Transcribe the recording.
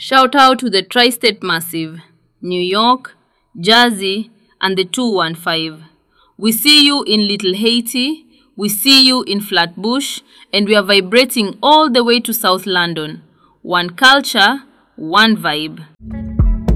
Shout out to the Tri-State Massive, New York, Jersey, and the 215. We see you in Little Haiti, we see you in Flatbush, and we are vibrating all the way to South London. One culture, one vibe.